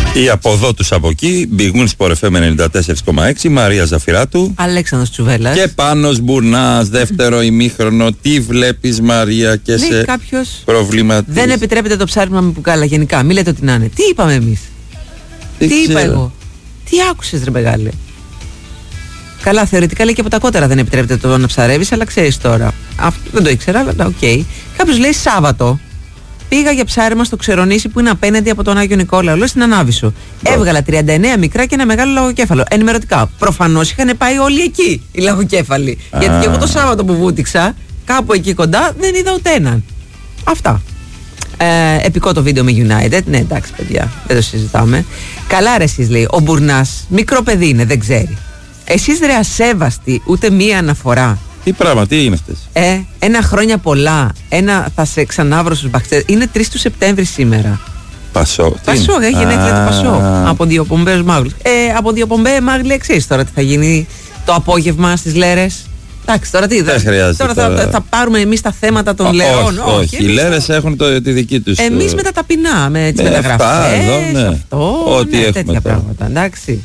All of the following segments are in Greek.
Ή από εδώ τους από εκεί, μπηγούν Sport FM 94,6, Μαρία Ζαφυράτου, Αλέξανδρος Τσουβέλλας και Πάνος Μπουρνάς, δεύτερο ημίχρονο. Τι βλέπεις, Μαρία, και λέει σε κάποιος, προβλήματα? δεν επιτρέπεται το ψάρεμα με μπουκάλα γενικά. Μην λέτε ότι να είναι. Τι είπαμε εμείς? Τι είπα εγώ? Τι άκουσες, ρε μεγάλε? Καλά, θεωρητικά λέει και από τα κότερα δεν επιτρέπεται το να ψαρεύεις, αλλά ξέρεις τώρα. Αυτό δεν το ήξερα, αλλά οκ. Κάποιος λέει Σάββατο πήγα για ψάρεμα στο Ξερονήσι που είναι απέναντι από τον Άγιο Νικόλαο, λέω στην Ανάβησο. Έβγαλα 39 μικρά και ένα μεγάλο λαγοκέφαλο. Ενημερωτικά. Προφανώς είχαν πάει όλοι εκεί οι λαγοκέφαλοι. Γιατί και εγώ το Σάββατο που βούτυξα, κάπου εκεί κοντά, δεν είδα ούτε έναν. Αυτά. Επικό το βίντεο με United. Ναι, εντάξει, παιδιά, δεν το συζητάμε. Καλά, ρε, εσείς, λέει. Ο Μπουρνάς, μικρό παιδί είναι, δεν ξέρει. Εσείς, ρε, ασέβαστοι, ούτε μία αναφορά. Τι πράγμα, τι έγινε αυτές? Ένα χρόνια πολλά. Ένα θα σε ξανάβρω στους μπαχτσές. Είναι 3 του Σεπτέμβρη σήμερα. Πασό. Πασό, γενέθλια του Πασό. Από Διοπομπέ Μάγλου. Από Διοπομπέ Μάγλου, εξής τώρα τι θα γίνει το απόγευμα στις Λέρες. Εντάξει, τώρα τι. Τώρα θα πάρουμε εμείς τα θέματα των Λερών. Όχι, οι Λέρες έχουν τη δική τους. Εμείς με τα ταπεινά, με τις μεταγραφές. Ό,τι έχουμε. Τέτοια πράγματα. Εντάξει.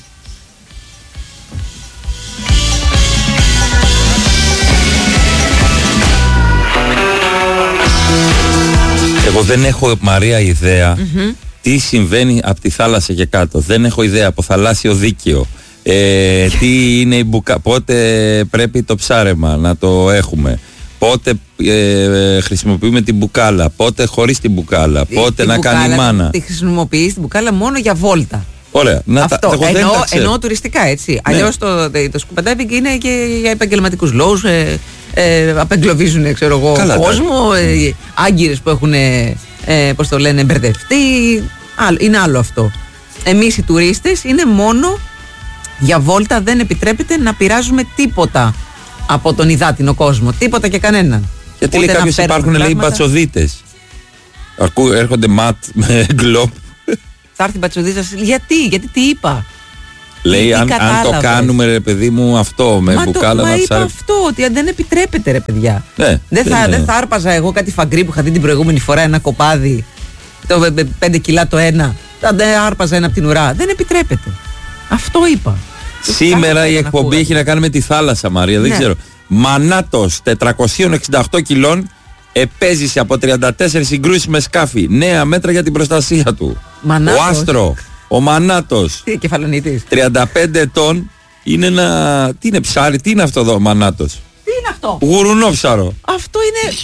Εγώ δεν έχω, Μαρία, ιδέα τι συμβαίνει από τη θάλασσα και κάτω. Δεν έχω ιδέα από θαλάσσιο δίκαιο. Τι είναι η πότε πρέπει το ψάρεμα να το έχουμε. Πότε χρησιμοποιούμε την μπουκάλα. Πότε χωρίς την μπουκάλα. Πότε να κάνει μάνα. Τη χρησιμοποιείς την μπουκάλα μόνο για βόλτα. Ωραία. Αυτό. Εννοώ τουριστικά, έτσι. Ναι. Αλλιώς το σκουπαντάβινγκ είναι και για επαγγελματικούς λόγους. Απεγκλωβίζουν, ξέρω εγώ, κόσμο. Άγκυρες που έχουν, πώς το λένε, μπερδευτεί. Είναι άλλο αυτό. Εμείς οι τουρίστες είναι μόνο για βόλτα, δεν επιτρέπεται να πειράζουμε τίποτα από τον υδάτινο κόσμο. Τίποτα και κανέναν. Γιατί λέει κάποιος υπάρχουν, λέει, μπατσοδίτες. Έρχονται ματ με γκλόπ. Θα έρθει μπατσοδίτας. Γιατί τι είπα? Λέει αν το κάνουμε, ρε παιδί μου, αυτό με μπουκάλα να είπα αυτό, ότι δεν επιτρέπεται, ρε παιδιά. Ναι, δεν θα άρπαζα εγώ κάτι φαγκρί που είχα δει την προηγούμενη φορά, ένα κοπάδι, το 5 κιλά το ένα. Δεν άρπαζα ένα από την ουρά. Δεν επιτρέπεται. Αυτό είπα. Σήμερα η εκπομπή έχει να κάνει με τη θάλασσα, Μαρία, δεν ξέρω. Μανάτος 468 κιλών επέζησε από 34 συγκρούσεις με σκάφη. Νέα μέτρα για την προστασία του. Μανάτος. Ο Άστρο, ο Μανάτος. Τι κεφαλονίτης. 35 ετών. Είναι ένα. Τι είναι ψάρι, τι είναι αυτό εδώ ο Μανάτος? Τι είναι αυτό? Γουρουνόψαρο. Αυτό είναι.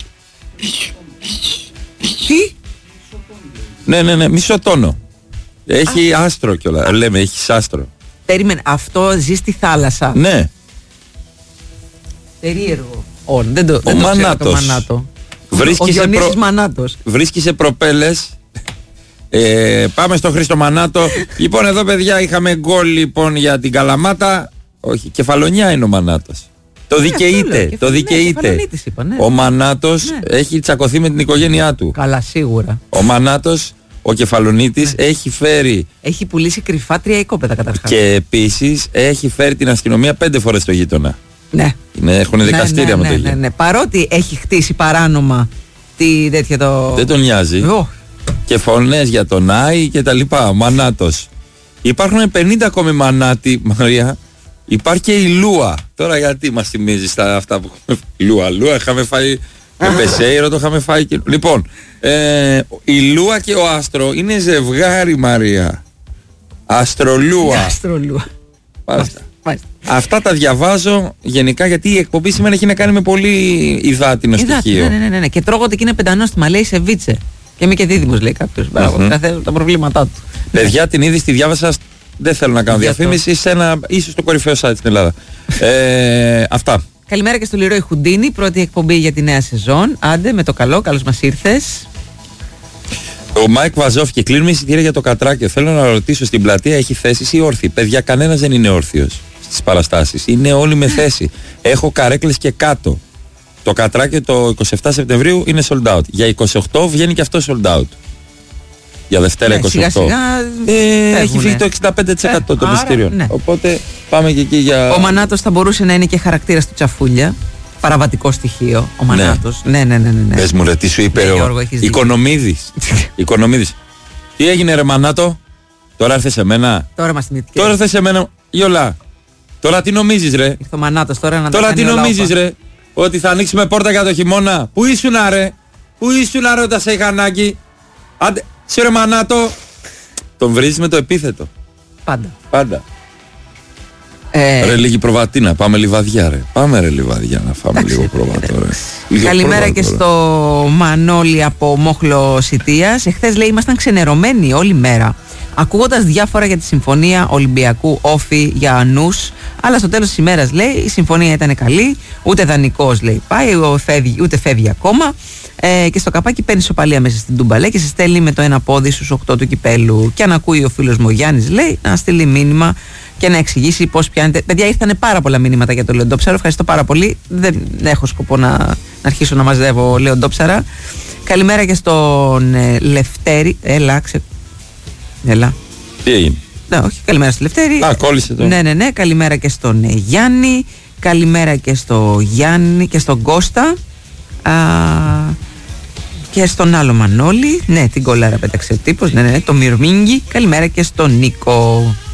Τι? Ναι, μισό τόνο. Έχει άστρο κιόλα. Λέμε, έχει άστρο. Περίμενε, αυτό ζει στη θάλασσα. Ναι. Περίεργο. Δεν το Μανάτος. Μανάτο. Βρίσκει σε προπέλες. Πάμε στο Χρήστο Μανάτο. Λοιπόν, εδώ, παιδιά, είχαμε γκολ, λοιπόν, για την Καλαμάτα. Όχι, Κεφαλονιά είναι ο Μανάτος. Το δικαιείται. Το δικαιείται. Ο Μανάτος έχει τσακωθεί με την οικογένειά του. Καλά, σίγουρα. Ο Μανάτος, ο Κεφαλονίτης, έχει φέρει. Έχει πουλήσει κρυφά 3 οικόπεδα καταρχάς. Και επίσης έχει φέρει την αστυνομία 5 φορές στο γείτονα. Ναι. Έχουν δικαστήρια με το γείτονα. Ναι. Παρότι έχει χτίσει παράνομα τέτοια το. Δεν τον νοιάζει. Και φωνές για τον Άι και τα λοιπά. Ο Μανάτος. Υπάρχουν 50 ακόμη Μανάτι, Μαρία. Υπάρχει και η Λούα. Τώρα γιατί μας θυμίζει αυτά που έχουμε. Λούα είχαμε φάει. Με Πεσέιρο το είχαμε φάει και. Λοιπόν, η Λούα και ο Άστρο είναι ζευγάρι, Μαρία. Αστρολούα. Μάλιστα. Αυτά τα διαβάζω γενικά γιατί η εκπομπή σήμερα έχει να κάνει με πολύ υδάτινο στοιχείο. Ναι. Και τρώγονται και είναι πεντανόστιμα, λέει σεβίτσε. Και είμαι και δίδυμος, λέει κάποιος. Καθένα τα προβλήματά του. Παιδιά, την είδηση τη διάβασα. Δεν θέλω να κάνω διαφήμιση. Ίσως το κορυφαίο site στην Ελλάδα. Αυτά. Καλημέρα και στο Λιρόι Χουντίνη, πρώτη εκπομπή για τη νέα σεζόν. Άντε με το καλό, καλώς μας ήρθες. Ο Μάικ Βαζόφ, και κλείνουμε εισιτήρια για το Κατράκιο. Θέλω να ρωτήσω, στην πλατεία έχει θέσεις ή όρθιοι? Παιδιά, κανένας δεν είναι όρθιος στις παραστάσεις. Είναι όλοι με θέση. Έχω καρέκλες και κάτω. Το Κατράκιο το 27 Σεπτεμβρίου είναι sold out. Για 28 βγαίνει και αυτό sold out. Για Δευτέρα 28. Σιγά-σιγά έχει φύγει το 65% το μυστήριο. Ναι. Οπότε πάμε και εκεί για. Ο Μανάτος θα μπορούσε να είναι και χαρακτήρας του Τσαφούλια. Παραβατικό στοιχείο. Ο Μανάτος. Ναι. Πες μου, ρε, τι σου είπε ο Οικονομίδης. Τι έγινε, ρε Μανάτο? Τώρα έρθε σε μένα. Τώρα μας θυμήθηκε. Τώρα έρθε σε μένα. Γιολά. Τώρα τι νομίζεις ρε? Ήρθε ο Μανάτος τώρα να Τώρα τι νομίζεις ρε? Ότι θα ανοίξουμε πόρτα για το χειμώνα? Πού ήσουνα ρε? Πού ήσουνα ρε όταν σε είχα ανάγκη? Άντε, σε ρε Μανάτο. Τον βρίζεις με το επίθετο. Πάντα. Ρε λίγη προβατίνα, πάμε λιβαδιά ρε. Πάμε ρε λιβαδιά να φάμε λίγο προβατό ρε. Καλημέρα και στο Μανώλη από Μόχλο Σιτίας. Εχθές λέει ήμασταν ξενερωμένοι όλη μέρα, ακούγοντας διάφορα για τη συμφωνία Ολυμπιακού Όφη για Ανούς. Αλλά στο τέλος της ημέρας λέει η συμφωνία ήταν καλή. Ούτε δανεικός λέει πάει, ούτε φεύγει ακόμα. Και στο καπάκι παίρνει σοπαλία μέσα στην Τούμπα λέει, και σε στέλνει με το ένα πόδι στους 8 του κυπέλου. Και αν ακούει ο φίλος μου ο Γιάννης λέει να στείλει μήνυμα και να εξηγήσει πώς πιάνετε. Παιδιά, ήρθανε πάρα πολλά μηνύματα για το Λεοντόψαρο. Ευχαριστώ πάρα πολύ. Δεν έχω σκοπό να αρχίσω να μαζεύω Λεοντόψαρα. Καλημέρα και στον Λευτέρη. Έλα. Τι έγινε? Ναι, όχι, καλημέρα στο Λευτέρη. Κόλλησε το. Ναι. Καλημέρα και στον Γιάννη. Καλημέρα και στο Γιάννη και στον Κώστα. Και στον άλλο Μανώλη. Ναι, την κολάρα πέταξε ο τύπος. Ναι, το Μυρμίγκι. Καλημέρα και στον Νίκο.